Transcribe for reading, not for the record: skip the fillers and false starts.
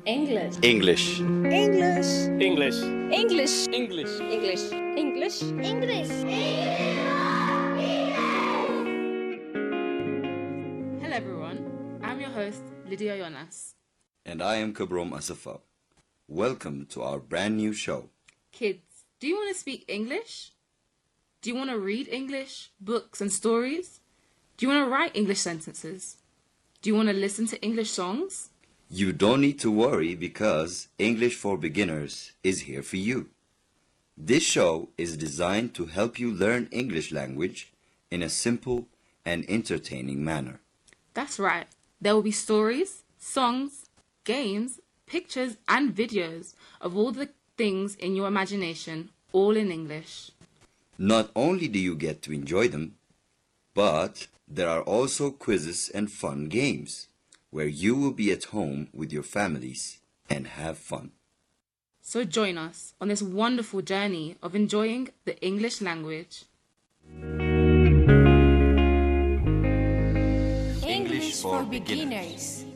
English. English. English. English. English. English. English. English. English. Hello everyone, I'm your host Lydia Jonas. And I am Kabrom Asafal. Welcome to our brand new show. Kids, do you want to speak English? Do you want to read English, books and stories? Do you want to write English sentences? Do you want to listen to English songs? You don't need to worry because English for Beginners is here for you. This show is designed to help you learn English language in a simple and entertaining manner. That's right. There will be stories, songs, games, pictures and videos of all the things in your imagination, all in English. Not only do you get to enjoy them, but there are also quizzes and fun games where you will be at home with your families and have fun. So join us on this wonderful journey of enjoying the English language. English for beginners.